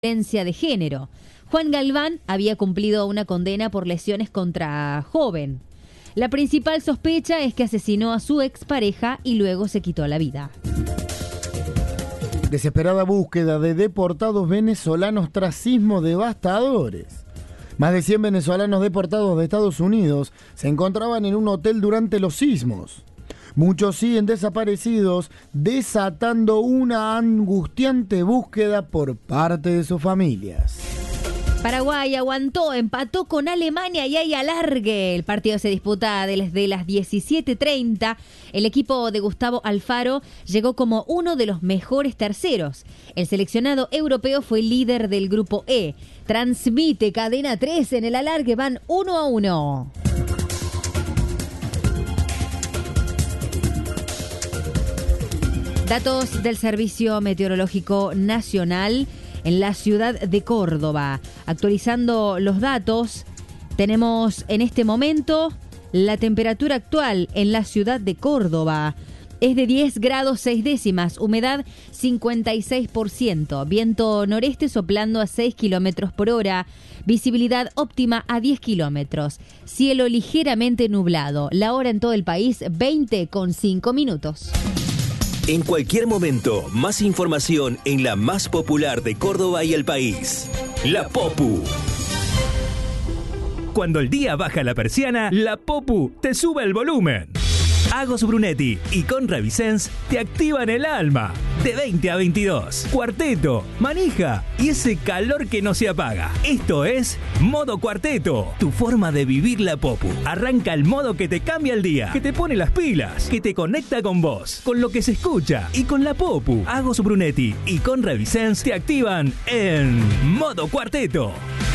violencia de género. Juan Galván había cumplido una condena por lesiones contra joven. La principal sospecha es que asesinó a su expareja y luego se quitó la vida. Desesperada búsqueda de deportados venezolanos tras sismos devastadores. Más de 100 venezolanos deportados de Estados Unidos se encontraban en un hotel durante los sismos. Muchos siguen desaparecidos, desatando una angustiante búsqueda por parte de sus familias. Paraguay aguantó, empató con Alemania y hay alargue. El partido se disputa desde las 17:30. El equipo de Gustavo Alfaro llegó como uno de los mejores terceros. El seleccionado europeo fue líder del grupo E. Transmite Cadena 3 en el alargue, van 1-1. Datos del Servicio Meteorológico Nacional en la ciudad de Córdoba. Actualizando los datos, tenemos en este momento la temperatura actual en la ciudad de Córdoba. Es de 10 grados 6 décimas, humedad 56%, viento noreste soplando a 6 kilómetros por hora, visibilidad óptima a 10 kilómetros, cielo ligeramente nublado, la hora en todo el país 20:05. En cualquier momento, más información en la más popular de Córdoba y el país. La Popu. Cuando el día baja la persiana, la Popu te sube el volumen. Agos Brunetti y Conra Vicens te activan el alma. De 20 a 22. Cuarteto, manija y ese calor que no se apaga. Esto es Modo Cuarteto, tu forma de vivir la Popu. Arranca el modo que te cambia el día, que te pone las pilas, que te conecta con vos, con lo que se escucha y con la Popu. Agos Brunetti y Conra Vicens te activan en Modo Cuarteto.